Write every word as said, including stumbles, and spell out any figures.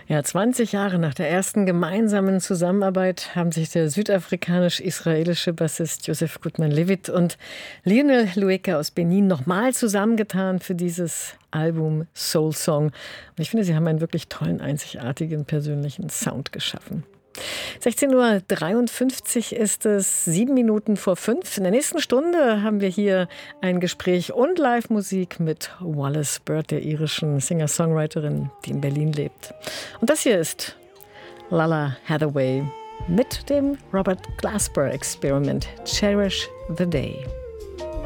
Ja, zwanzig Jahre nach der ersten gemeinsamen Zusammenarbeit haben sich der südafrikanisch-israelische Bassist Joseph Goodman-Levitt und Lionel Lueke aus Benin nochmal zusammengetan für dieses Album Soul Song. Und ich finde, sie haben einen wirklich tollen, einzigartigen, persönlichen Sound geschaffen. sechzehn Uhr dreiundfünfzig ist es, sieben Minuten vor fünf. In der nächsten Stunde haben wir hier ein Gespräch und Live-Musik mit Wallis Bird, der irischen Singer-Songwriterin, die in Berlin lebt. Und das hier ist Lala Hathaway mit dem Robert Glasper Experiment Cherish the Day.